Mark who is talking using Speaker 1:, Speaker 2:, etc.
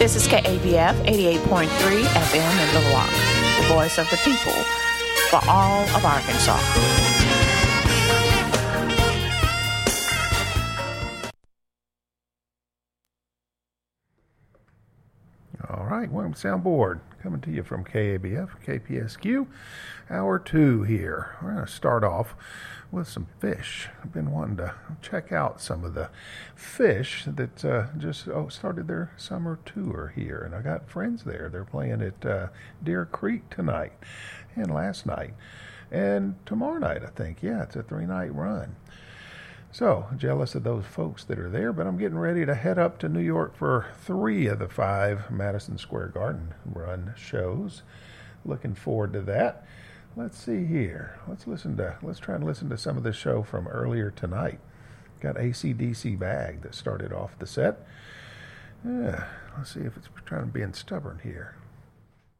Speaker 1: This is KABF 88.3 FM in Little Rock, the voice of the people for all of Arkansas.
Speaker 2: All right, welcome to Soundboard, coming to you from KABF, KPSQ, Hour 2 here. We're going to start off with some fish. I've been wanting to check out some of the fish that just started their summer tour here, and I got friends there. They're playing at Deer Creek tonight and last night, and tomorrow night, I think. Yeah, it's a 3-night run. So, jealous of those folks that are there, but I'm getting ready to head up to New York for 3 of the 5 Madison Square Garden run shows. Looking forward to that. Let's see here. Let's try and listen to some of the show from earlier tonight. Got AC/DC Bag that started off the set. Yeah, let's see if it's trying to be stubborn here.